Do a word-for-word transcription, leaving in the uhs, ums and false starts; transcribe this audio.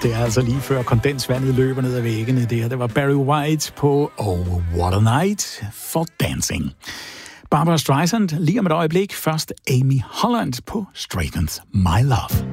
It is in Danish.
det er altså lige før kondensvandet løber ned ad væggene. Det her, det var Barry White på Oh, What a Night for Dancing. Barbra Streisand lige om et øjeblik. Først Amy Holland på Straightens My Love.